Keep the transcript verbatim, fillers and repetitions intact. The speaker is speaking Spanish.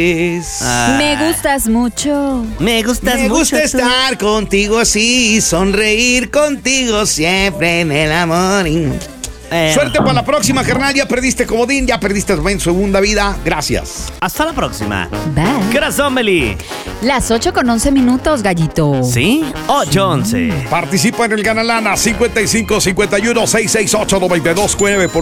Ah. Me gustas mucho. Me gustas Me mucho. gusta tú. estar contigo así, sonreír contigo siempre en el amor. Eh, Suerte para la próxima, carnal. Ya perdiste comodín, ya perdiste en segunda vida. Gracias. Hasta la próxima. Bye. ¿Qué hora son, Meli? Las ocho con once minutos, gallito. ¿Sí? ocho once. Participa en el Ganalana cincuenta y cinco cincuenta y uno seiscientos sesenta y ocho noventa y dos nueve por